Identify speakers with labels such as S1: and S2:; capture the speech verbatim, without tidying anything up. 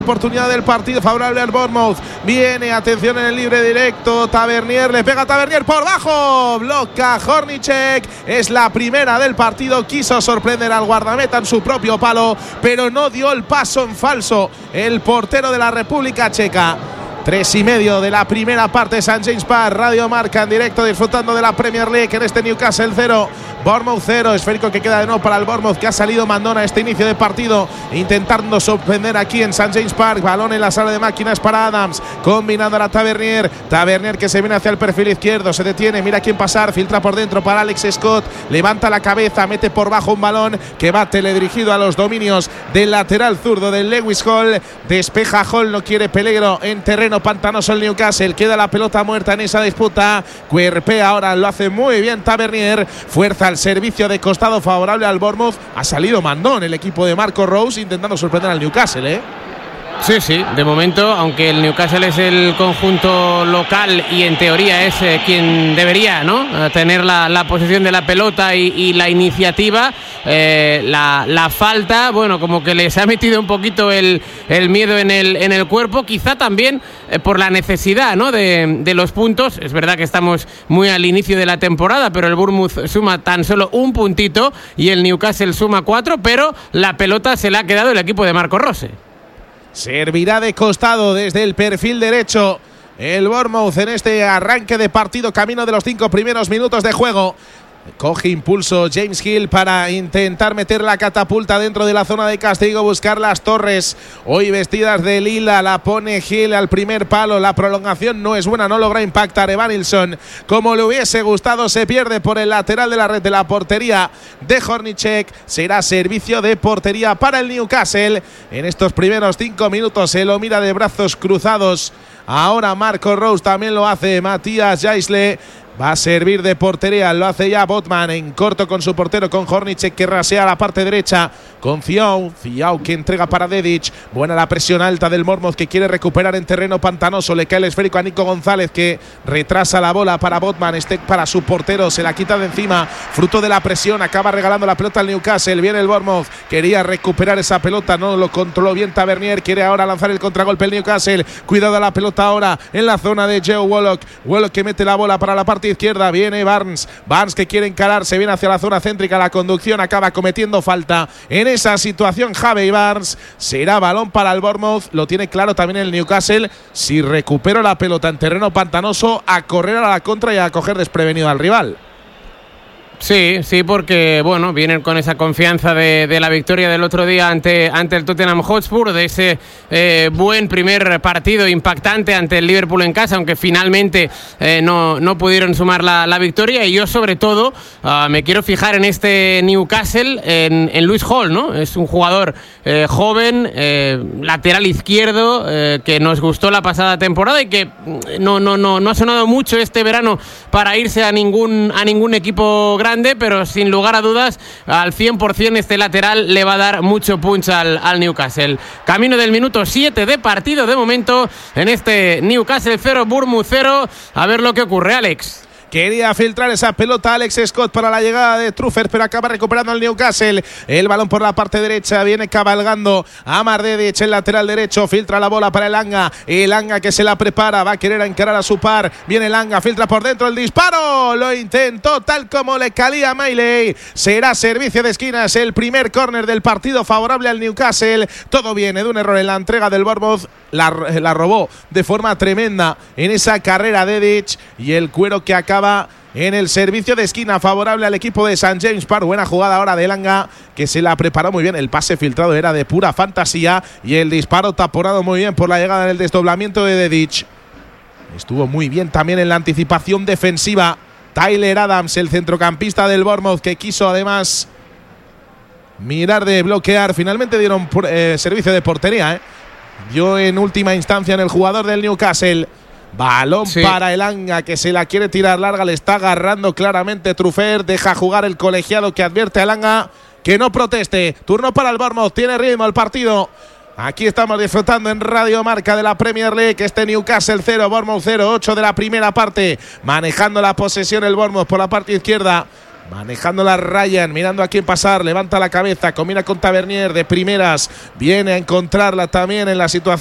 S1: Oportunidad del partido favorable al Bournemouth. Viene, atención en el libre directo. Tavernier, le pega a Tavernier por bajo. Bloca Hornicek. Es la primera del partido. Quiso sorprender al guardameta en su propio palo, pero no dio el paso en falso el portero de la República Checa. Tres y medio de la primera parte, Saint James Park, Radio Marca en directo, disfrutando de la Premier League en este Newcastle cero, Bournemouth cero. Esférico que queda de nuevo para el Bournemouth, que ha salido mandón a este inicio de partido, intentando sorprender aquí en Saint James Park. Balón en la sala de máquinas para Adams, combinando a la Tavernier. Tavernier que se viene hacia el perfil izquierdo, se detiene, mira quién pasar, filtra por dentro para Alex Scott, levanta la cabeza, mete por bajo un balón que va teledirigido a los dominios del lateral zurdo del Lewis Hall. Despeja Hall, no quiere peligro en terreno pantanoso el Newcastle, queda la pelota muerta en esa disputa. Cuerpea ahora, lo hace muy bien Tavernier, fuerza al servicio de costado favorable al Bournemouth. Ha salido mandón el equipo de Marco Rose intentando sorprender al Newcastle, ¿eh?
S2: Sí, sí, de momento, aunque el Newcastle es el conjunto local y en teoría es eh, quien debería, ¿no?, tener la, la posesión de la pelota y, y la iniciativa, eh, la, la falta, bueno, como que les ha metido un poquito el, el miedo en el, en el cuerpo, quizá también eh, por la necesidad, ¿no?, de, de los puntos. Es verdad que estamos muy al inicio de la temporada, pero el Bournemouth suma tan solo un puntito y el Newcastle suma cuatro, pero la pelota se le ha quedado el equipo de Marco Rose.
S1: Servirá de costado desde el perfil derecho el Bournemouth en este arranque de partido, camino de los cinco primeros minutos de juego. Coge impulso James Hill para intentar meter la catapulta dentro de la zona de castigo, buscar las torres, hoy vestidas de lila. La pone Hill al primer palo, la prolongación no es buena, no logra impactar Evanilson como le hubiese gustado, se pierde por el lateral de la red de la portería de Hornicek. Será servicio de portería para el Newcastle en estos primeros cinco minutos. Se lo mira de brazos cruzados ahora Marco Rose, también lo hace Matías Jaisle. Va a servir de portería, lo hace ya Botman en corto con su portero, con Hornicek que rasea a la parte derecha, con Fiau, Fiau que entrega para Dedic. Buena la presión alta del Bournemouth que quiere recuperar en terreno pantanoso, le cae el esférico a Nico González que retrasa la bola para Botman, este para su portero, se la quita de encima, fruto de la presión, acaba regalando la pelota al Newcastle. Viene el Bournemouth, quería recuperar esa pelota, no lo controló bien Tavernier, quiere ahora lanzar el contragolpe el Newcastle. Cuidado a la pelota ahora en la zona de Joe Willock, Willock que mete la bola para la parte izquierda, viene Barnes, Barnes que quiere encarar, se viene hacia la zona céntrica, la conducción acaba cometiendo falta en esa situación Javi Barnes. Será balón para el Bournemouth, lo tiene claro también el Newcastle, si recupera la pelota en terreno pantanoso, a correr a la contra y a coger desprevenido al rival.
S2: Sí, sí, porque bueno, vienen con esa confianza de, de la victoria del otro día ante, ante el Tottenham Hotspur, de ese eh, buen primer partido impactante ante el Liverpool en casa, aunque finalmente eh, no, no pudieron sumar la, la victoria. Y yo sobre todo uh, me quiero fijar en este Newcastle, en, en Lewis Hall, ¿no? Es un jugador eh, joven, eh, lateral izquierdo, eh, que nos gustó la pasada temporada y que no, no, no, no ha sonado mucho este verano para irse a ningún, a ningún equipo grande, pero sin lugar a dudas al cien por ciento este lateral le va a dar mucho punch al, al Newcastle. Camino del minuto siete de partido de momento en este Newcastle cero, Bournemouth cero. A ver lo que ocurre, Alex.
S1: Quería filtrar esa pelota Alex Scott para la llegada de Truffert, pero acaba recuperando el Newcastle. El balón por la parte derecha, viene cabalgando Amar Dedic, el lateral derecho, filtra la bola para Elanga. Elanga que se la prepara, va a querer encarar a su par. Viene Elanga, filtra por dentro el disparo. Lo intentó tal como le calía Miley. Será servicio de esquinas, el primer córner del partido favorable al Newcastle. Todo viene de un error en la entrega del Bournemouth. La, la robó de forma tremenda en esa carrera Dedic, y el cuero que acaba en el servicio de esquina favorable al equipo de Saint James Park. Buena jugada ahora de Elanga que se la preparó muy bien. El pase filtrado era de pura fantasía y el disparo taponado muy bien por la llegada del desdoblamiento de Dedic. Estuvo muy bien también en la anticipación defensiva Tyler Adams, el centrocampista del Bournemouth, que quiso además mirar de bloquear. Finalmente dieron eh, servicio de portería, ¿eh? Dio en última instancia en el jugador del Newcastle. Balón sí. para Elanga que se la quiere tirar larga, le está agarrando claramente Truffert, deja jugar el colegiado que advierte a Elanga que no proteste. Turno para el Bournemouth, tiene ritmo el partido. Aquí estamos disfrutando en Radio Marca de la Premier League, este Newcastle cero, Bournemouth cero, ocho de la primera parte, manejando la posesión el Bournemouth por la parte izquierda. Manejándola Ryan, mirando a quién pasar, levanta la cabeza, combina con Tavernier de primeras, viene a encontrarla también en la situación